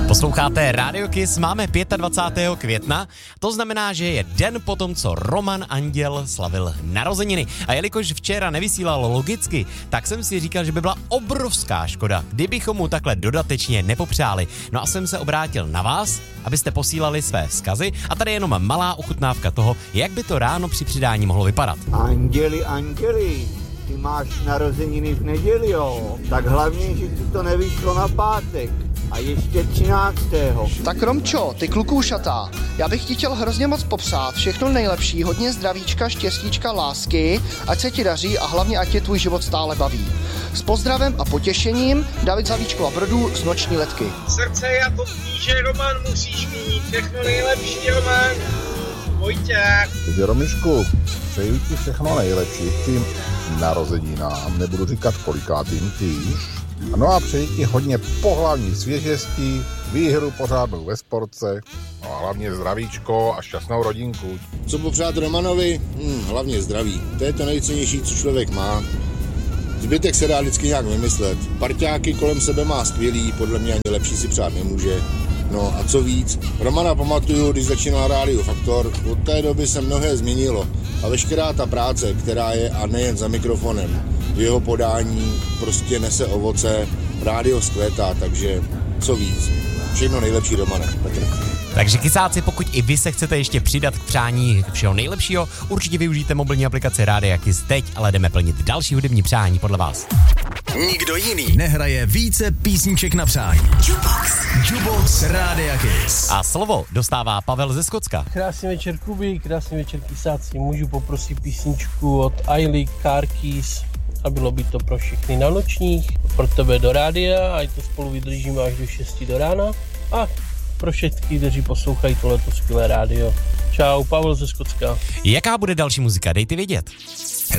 Posloucháte Radio Kiss, máme 25. května, to znamená, že je den potom, co Roman Anděl slavil narozeniny. A jelikož včera nevysílal logicky, tak jsem si říkal, že by byla obrovská škoda, kdybychom mu takhle dodatečně nepopřáli. No a jsem se obrátil na vás, abyste posílali své vzkazy a tady je jenom malá ochutnávka toho, jak by to ráno při přidání mohlo vypadat. Anděli, ty máš narozeniny v neděli, jo? Tak hlavně, že ti to nevyšlo na pátek. A ještě 13. Tak Romčo, ty klukůšatá, já bych ti chtěl hrozně moc popřát všechno nejlepší, hodně zdravíčka, štěstíčka, lásky, ať se ti daří a hlavně ať tě tvůj život stále baví. S pozdravem a potěšením, David Zavíčkova Brodu z Noční letky. Srdce jako kníže, Roman, musíš mít všechno nejlepší, Roman. Vojtěch. Takže Romišku, přeju ti všechno nejlepší k tím narozeninám, nebudu říkat kolikátým týž. No a přeji ti hodně pohlavní svěžestí, výhru pořádnou ve sportce, no a hlavně zdravíčko a šťastnou rodinku. Co popřát Romanovi? Hlavně zdraví. To je to nejcennější, co člověk má. Zbytek se dá vždycky nějak vymyslet. Parťáky kolem sebe má skvělý, podle mě ani lepší si přát nemůže. No a co víc, Romana pamatuju, když začínal Rádio Faktor, od té doby se mnohé změnilo a veškerá ta práce, která je a nejen za mikrofonem, v jeho podání prostě nese ovoce, rádio zkvétá, takže co víc. Všechno nejlepší, Romane. Petr. Takže kysáci, pokud i vy se chcete ještě přidat k přání všeho nejlepšího, určitě využijte mobilní aplikaci Rádia Kiss teď, ale jdeme plnit další hudební přání podle vás. Nikdo jiný nehraje více písniček na přání. Jukebox Rádia Kiss. A slovo dostává Pavel ze Skotska. Krásný večer, Kuby, krásný večer, kysáci. Můžu poprosit písničku od Ailey Car Keys a bylo by to pro všechny na nočních, pro tebe do rádia, ať to spolu vydržíme až do 6 do rána a pro všechny, kteří poslouchají tohleto skvělé rádio. Čau, Pavel ze Skotska. Jaká bude další muzika, dejte vědět.